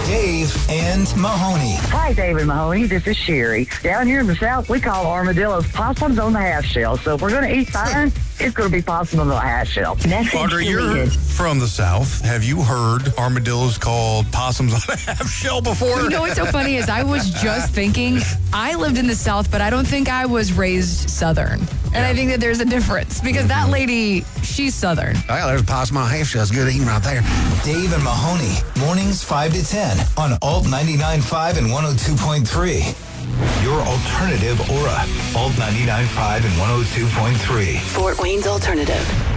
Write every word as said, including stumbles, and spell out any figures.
Dave and Mahoney. Hi, Dave and Mahoney. This is Sherry. Down here in the South, we call armadillos possums on the half shell. So if we're going to eat fine, it's going to be possum on the half shell. Audrey, you're from the South. Have you heard armadillos called possums on a half shell before? You know what's so funny is I was just thinking, I lived in the South, but I don't think I was raised Southern. And yeah. I think that there's a difference because that lady, she's Southern. Oh, yeah, there's a possum on a half shell. It's good eating right there. Dave and Mahoney, mornings five to ten on Alt ninety-nine point five and one oh two point three. Your alternative Aura. Alt ninety-nine point five and one oh two point three. Fort Wayne's Alternative.